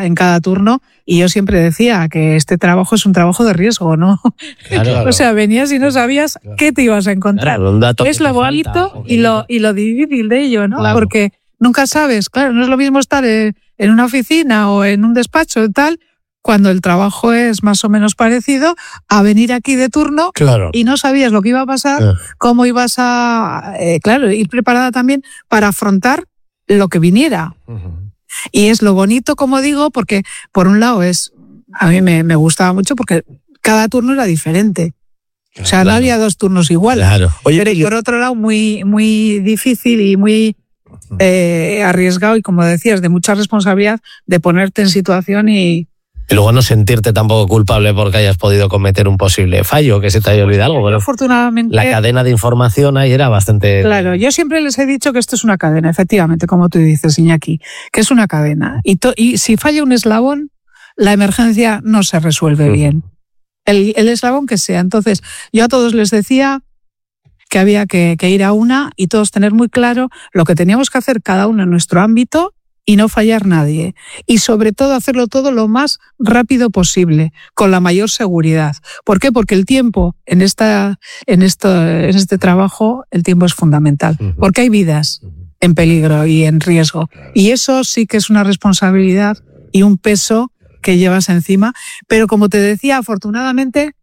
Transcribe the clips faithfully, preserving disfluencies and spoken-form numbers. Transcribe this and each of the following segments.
cada, en cada turno, y yo siempre decía que este trabajo es un trabajo de riesgo, ¿no? Claro. O sea, venías y no sabías claro. qué te ibas a encontrar. Claro, un dato es lo bonito y lo, y lo difícil de ello, ¿no? Claro. Porque nunca sabes, claro, no es lo mismo estar en, en una oficina o en un despacho y tal, cuando el trabajo es más o menos parecido, a venir aquí de turno claro. y no sabías lo que iba a pasar, claro. cómo ibas a, eh, claro, ir preparada también para afrontar lo que viniera. Uh-huh. Y es lo bonito, como digo, porque por un lado es, a mí me, me gustaba mucho porque cada turno era diferente. Claro, o sea, claro. no había dos turnos iguales. Claro. Oye, pero yo... por otro lado, muy, muy difícil y muy eh, arriesgado y, como decías, de mucha responsabilidad de ponerte en situación y... Y luego no sentirte tampoco culpable porque hayas podido cometer un posible fallo, que se te haya olvidado algo. Pero afortunadamente, la cadena de información ahí era bastante... Claro, yo siempre les he dicho que esto es una cadena, efectivamente, como tú dices, Iñaki, que es una cadena. Y, to- y si falla un eslabón, la emergencia no se resuelve uh-huh. bien. El, el eslabón que sea. Entonces, yo a todos les decía que había que, que ir a una y todos tener muy claro lo que teníamos que hacer cada uno en nuestro ámbito y no fallar nadie. Y sobre todo hacerlo todo lo más rápido posible, con la mayor seguridad. ¿Por qué? Porque el tiempo en, esta, en, esto, en este trabajo, el tiempo es fundamental. Uh-huh. Porque hay vidas en peligro y en riesgo. Y eso sí que es una responsabilidad y un peso que llevas encima. Pero como te decía, afortunadamente,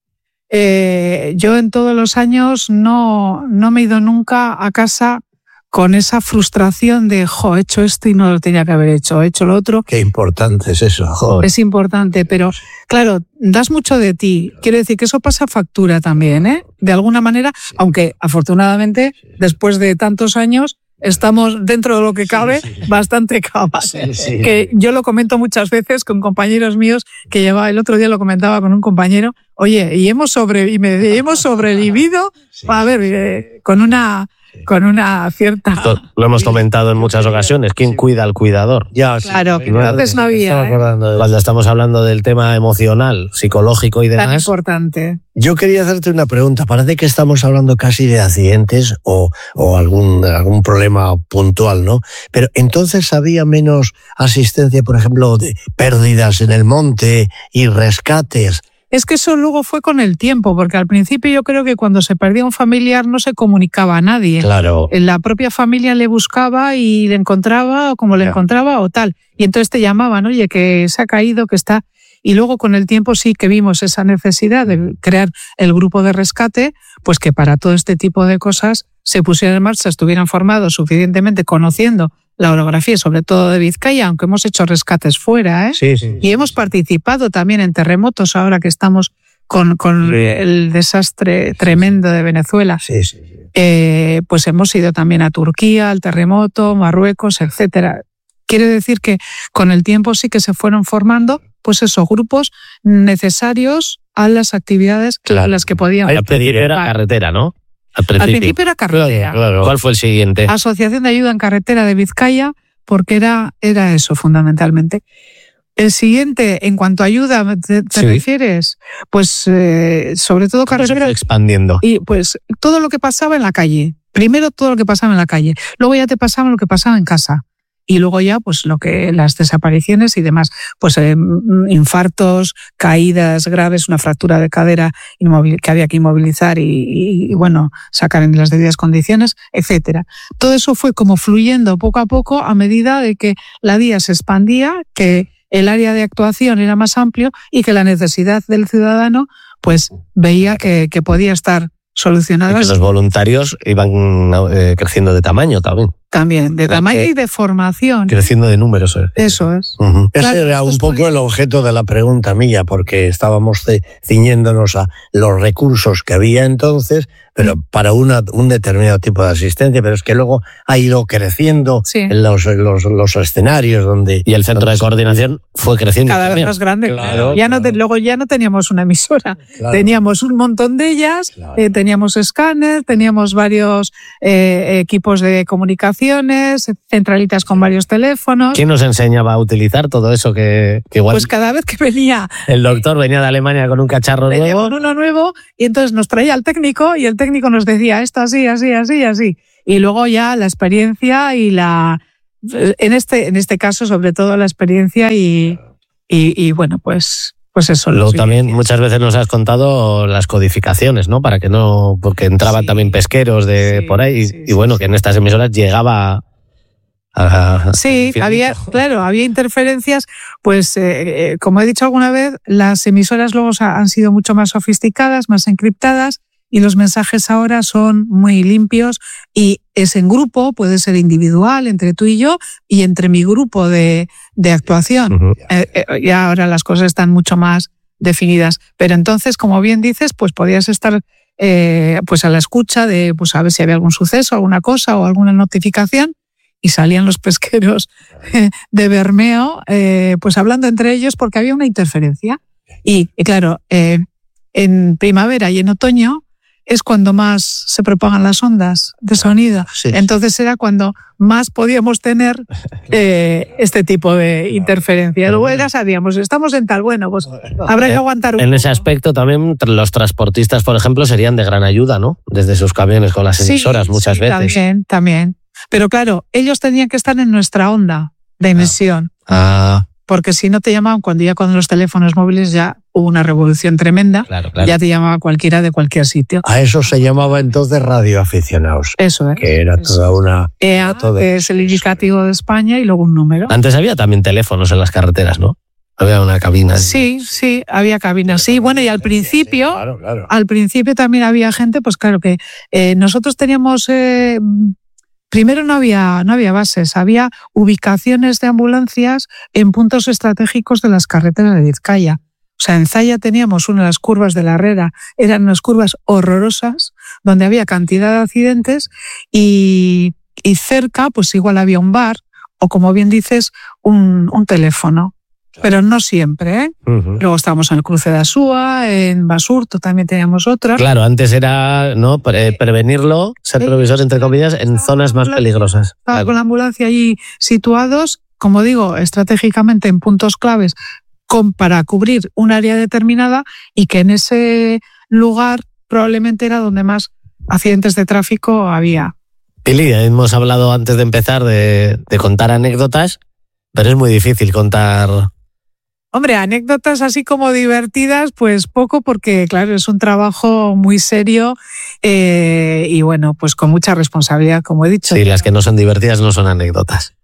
eh, yo en todos los años no, no me he ido nunca a casa con esa frustración de, jo, he hecho esto y no lo tenía que haber hecho, he hecho lo otro. Qué importante es eso, jo. Es importante, pero claro, das mucho de ti. Quiere decir que eso pasa factura también, ¿eh? De alguna manera, sí. aunque afortunadamente, después de tantos años, estamos dentro de lo que cabe sí, sí. bastante capaces. Sí, sí. Que yo lo comento muchas veces con compañeros míos que llevaba, el otro día lo comentaba con un compañero, oye, y hemos, sobre, y me decía, hemos sobrevivido, sí, a ver, eh, con una... con una cierta... Esto lo hemos comentado en muchas ocasiones. ¿Quién cuida al cuidador? Ya, claro, sí. que entonces no había. ¿eh? Cuando estamos hablando del tema emocional, psicológico y demás. Tan importante. Yo quería hacerte una pregunta. Parece que estamos hablando casi de accidentes o, o algún, algún problema puntual, ¿no? Pero entonces había menos asistencia, por ejemplo, de pérdidas en el monte y rescates. Es que eso luego fue con el tiempo, porque al principio yo creo que cuando se perdía un familiar no se comunicaba a nadie. Claro. La propia familia le buscaba y le encontraba, o como le yeah. encontraba, o tal. Y entonces te llamaban, oye, que se ha caído, que está... Y luego con el tiempo sí que vimos esa necesidad de crear el grupo de rescate, pues que para todo este tipo de cosas se pusieran en marcha, estuvieran formados suficientemente, conociendo la orografía, sobre todo de Vizcaya, aunque hemos hecho rescates fuera, ¿eh? Sí, sí, y hemos sí, participado también en terremotos ahora que estamos con, con sí. el desastre tremendo de Venezuela. Sí, sí, sí. Eh, pues hemos ido también a Turquía, al terremoto, Marruecos, etcétera. Quiere decir que con el tiempo sí que se fueron formando, pues esos grupos necesarios a las actividades claro. a las que podían. Al principio era carretera, ¿no? Al principio, Al principio era carretera. Claro, claro. ¿Cuál fue el siguiente? Asociación de Ayuda en Carretera de Vizcaya, porque era, era eso fundamentalmente. El siguiente, en cuanto a ayuda, ¿te, te sí. refieres? Pues eh, sobre todo carretera. Expandiendo. Y pues todo lo que pasaba en la calle. Primero todo lo que pasaba en la calle. Luego ya te pasaba lo que pasaba en casa. Y luego ya, pues lo que las desapariciones y demás, pues eh, infartos, caídas graves, una fractura de cadera que había que inmovilizar y, y, y bueno, sacar en las debidas condiciones, etcétera. Todo eso fue como fluyendo poco a poco a medida de que la D I A se expandía, que el área de actuación era más amplio y que la necesidad del ciudadano, pues veía que, que podía estar solucionada. Y que los voluntarios iban eh, creciendo de tamaño también. También, de tamaño y de formación. Creciendo de números. Eh. Eso es. Uh-huh. Ese claro, era un poco el objeto de la pregunta mía, porque estábamos ciñéndonos a los recursos que había entonces, pero para una, un determinado tipo de asistencia, pero es que luego ha ido creciendo sí. en los, los, los escenarios donde... Y el centro de coordinación fue creciendo. Cada también. vez más grande. Claro, ya claro. No te, luego ya no teníamos una emisora, claro. teníamos un montón de ellas, claro. eh, teníamos escáner, teníamos varios eh, equipos de comunicación, centralitas con varios teléfonos. ¿Quién nos enseñaba a utilizar todo eso que, que igual... Pues cada vez que venía... El doctor venía de Alemania con un cacharro venía nuevo. Con uno nuevo y entonces nos traía al técnico y el técnico nos decía esto así, así, así, así. Y luego ya la experiencia y la... en este, en este caso, sobre todo la experiencia y, y, y bueno, pues, pues eso. Luego también muchas veces nos has contado las codificaciones, ¿no? Para que no, porque entraban sí, también pesqueros de sí, por ahí sí, y, y bueno, sí, que en estas emisoras llegaba a... Sí, había, claro, había interferencias, pues eh, como he dicho alguna vez, las emisoras luego han sido mucho más sofisticadas, más encriptadas, y los mensajes ahora son muy limpios y es en grupo, puede ser individual, entre tú y yo, y entre mi grupo de, de actuación. Uh-huh. eh, eh, y ahora las cosas están mucho más definidas. Pero entonces, como bien dices, pues podías estar eh, pues a la escucha de pues a ver si había algún suceso, alguna cosa o alguna notificación, y salían los pesqueros de Bermeo eh, pues hablando entre ellos porque había una interferencia. Y, y claro, eh, en primavera y en otoño es cuando más se propagan las ondas de sonido. Sí, sí. Entonces era cuando más podíamos tener eh, este tipo de interferencia. Luego ya sabíamos, estamos en tal, bueno, pues habrá que aguantar un En poco. Ese aspecto también los transportistas, por ejemplo, serían de gran ayuda, ¿no? Desde sus camiones con las emisoras, sí, muchas sí, veces. También, también. Pero claro, ellos tenían que estar en nuestra onda de emisión. Ah. Porque si no te llamaban, cuando ya con los teléfonos móviles ya hubo una revolución tremenda, claro, claro. Ya te llamaba cualquiera de cualquier sitio. A eso se llamaba entonces radioaficionados. Eso es. Que era toda una... E A, que es el indicativo de España, y luego un número. Antes había también teléfonos en las carreteras, ¿no? Había una cabina. Sí, sí, había cabinas. Sí, bueno, y al principio, sí, claro, claro. al principio también había gente, pues claro que eh, nosotros teníamos... Eh, Primero no había, no había bases, había ubicaciones de ambulancias en puntos estratégicos de las carreteras de Vizcaya. O sea, en Zaya teníamos una de las curvas de la Herrera, eran unas curvas horrorosas, donde había cantidad de accidentes, y, y cerca pues igual había un bar, o como bien dices, un, un teléfono. Pero no siempre, ¿eh? Uh-huh. Luego estábamos en el cruce de Asúa, en Basurto también teníamos otra. Claro, antes era no Pre- prevenirlo, ser provisor, entre comillas, en zonas más peligrosas. Estaba claro. Con la ambulancia allí situados, como digo, estratégicamente en puntos claves con, para cubrir un área determinada, y que en ese lugar probablemente era donde más accidentes de tráfico había. Pili, hemos hablado antes de empezar de, de contar anécdotas, pero es muy difícil contar... Hombre, anécdotas así como divertidas, pues poco, porque claro, es un trabajo muy serio eh, y bueno, pues con mucha responsabilidad, como he dicho. Sí, las que no son divertidas no son anécdotas.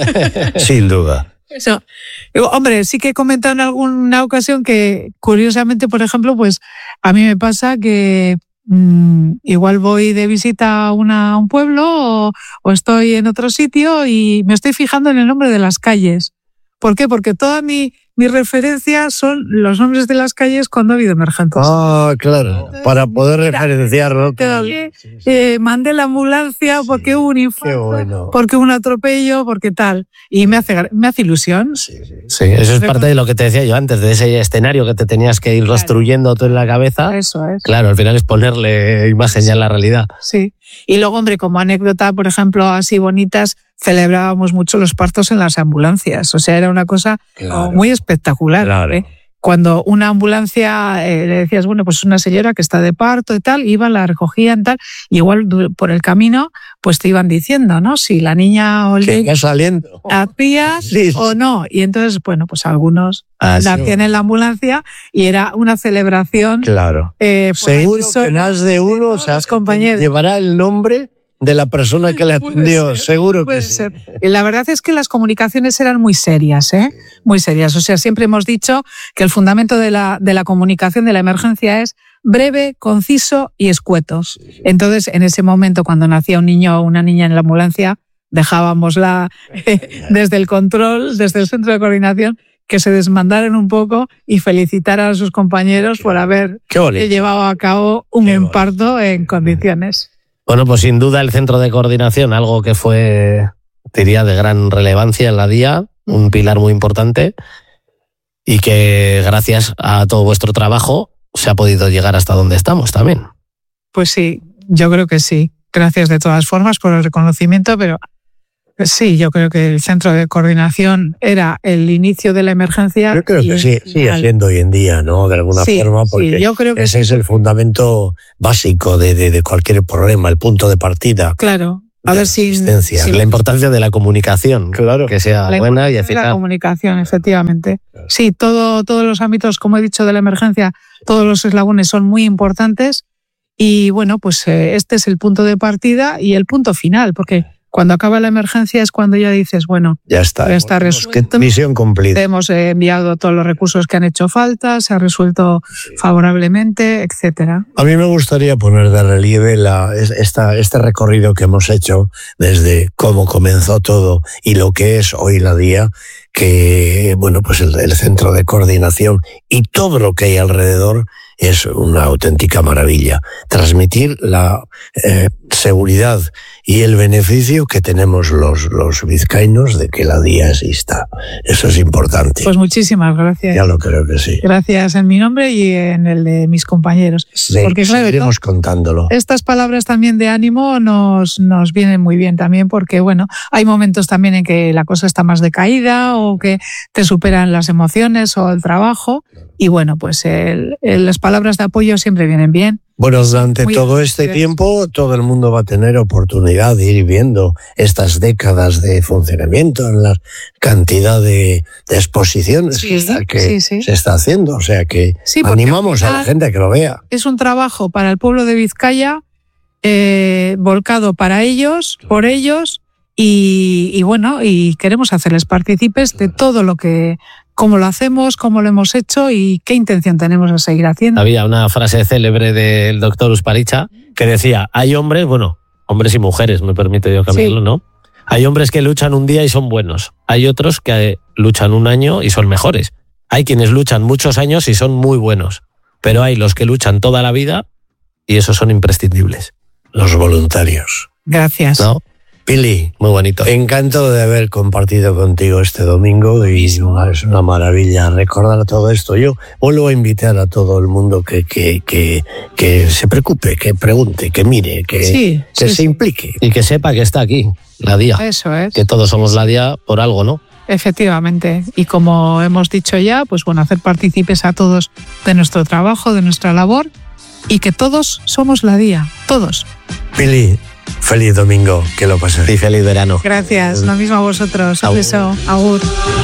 Sin duda. Eso. Hombre, sí que he comentado en alguna ocasión que, curiosamente, por ejemplo, pues a mí me pasa que mmm, igual voy de visita a, una, a un pueblo o, o estoy en otro sitio y me estoy fijando en el nombre de las calles. ¿Por qué? Porque toda mi, mi referencia son los nombres de las calles cuando ha habido emergencias. Ah, claro, Entonces, para poder referenciarlo. Eh, eh, mandé la ambulancia porque hubo un infarto, bueno. porque hubo un atropello, porque tal. Y me hace, me hace ilusión. Sí, sí. Sí, eso es parte de lo que te decía yo antes, de ese escenario que te tenías que ir claro. construyendo tú en la cabeza. Eso es. Claro, al final es ponerle imagen ya en la realidad. Sí. Y luego, hombre, como anécdota, por ejemplo, así bonitas, celebrábamos mucho los partos en las ambulancias. O sea, era una cosa claro. muy espectacular. Claro. ¿eh? Cuando una ambulancia eh, le decías, bueno, pues una señora que está de parto y tal, iban, la recogían tal, y igual por el camino, pues te iban diciendo, ¿no? Si la niña o el niño saliendo hacías sí, sí. o no. Y entonces, bueno, pues algunos ah, la hacían sí. en la ambulancia y era una celebración. Claro. Eh, Seguro eso, que más de uno, o sea, compañeros. llevará el nombre de la persona que le atendió, seguro puede que sí. ser. Y la verdad es que las comunicaciones eran muy serias, ¿eh? Muy serias. O sea, siempre hemos dicho que el fundamento de la, de la comunicación de la emergencia es breve, conciso y escueto. Entonces, en ese momento, cuando nacía un niño o una niña en la ambulancia, dejábamosla eh, desde el control, desde el centro de coordinación, que se desmandaran un poco y felicitaran a sus compañeros por haber llevado a cabo un Qué parto bonito. En condiciones. Bueno, pues sin duda el centro de coordinación, algo que fue, diría, de gran relevancia en la D I A, un pilar muy importante, y que gracias a todo vuestro trabajo se ha podido llegar hasta donde estamos también. Pues sí, yo creo que sí. Gracias de todas formas por el reconocimiento, pero sí, yo creo que el centro de coordinación era el inicio de la emergencia. Yo creo que sí, sigue siendo hoy en día, ¿no? De alguna sí, forma, porque sí, yo creo que ese sí. es el fundamento básico de, de, de cualquier problema, el punto de partida. Claro. A ver si, si la importancia de la comunicación, claro, que sea buena y eficaz. La comunicación, efectivamente. Sí, todo, todos los ámbitos, como he dicho, de la emergencia, todos los eslabones son muy importantes y bueno, pues eh, este es el punto de partida y el punto final, porque cuando acaba la emergencia es cuando ya dices, bueno, ya está, ya está resuelto. Misión cumplida. Hemos enviado todos los recursos que han hecho falta, se ha resuelto favorablemente, etcétera. A mí me gustaría poner de relieve la, esta, este recorrido que hemos hecho desde cómo comenzó todo y lo que es hoy la día, que bueno, pues el, el centro de coordinación y todo lo que hay alrededor es una auténtica maravilla. Transmitir la eh, seguridad y el beneficio que tenemos los, los vizcaínos de que la D I A exista. Eso es importante. Pues muchísimas gracias. Ya lo creo que sí. Gracias en mi nombre y en el de mis compañeros. Sí, porque claro, seguiremos todo, contándolo. Estas palabras también de ánimo nos, nos vienen muy bien también porque, bueno, hay momentos también en que la cosa está más decaída o que te superan las emociones o el trabajo. Y bueno, pues el, el, las palabras de apoyo siempre vienen bien. Bueno, durante Muy todo este bien. tiempo todo el mundo va a tener oportunidad de ir viendo estas décadas de funcionamiento en la cantidad de, de exposiciones sí, que, está, que sí, sí. se está haciendo. O sea que sí, animamos a la gente a que lo vea. Es un trabajo para el pueblo de Vizcaya, eh, volcado para ellos, por ellos, y, y bueno, y queremos hacerles partícipes de todo lo que... cómo lo hacemos, cómo lo hemos hecho y qué intención tenemos de seguir haciendo. Había una frase célebre del doctor Usparicha que decía, hay hombres, bueno, hombres y mujeres, me permito yo cambiarlo, sí. ¿no? Hay hombres que luchan un día y son buenos. Hay otros que luchan un año y son mejores. Hay quienes luchan muchos años y son muy buenos. Pero hay los que luchan toda la vida y esos son imprescindibles. Los voluntarios. Gracias. ¿No? Pili, muy bonito. Encantado de haber compartido contigo este domingo y es una maravilla recordar todo esto. Yo vuelvo a invitar a todo el mundo que, que, que, que se preocupe, que pregunte, que mire, que, sí, que sí, se implique. Y que sepa que está aquí, la D I A. Eso es. Que todos somos la D I A por algo, ¿no? Efectivamente. Y como hemos dicho ya, pues bueno, hacer partícipes a todos de nuestro trabajo, de nuestra labor y que todos somos la D I A, todos. Pili, feliz domingo, que lo pases. Y feliz verano. Gracias, lo mismo a vosotros. Un beso. Agur.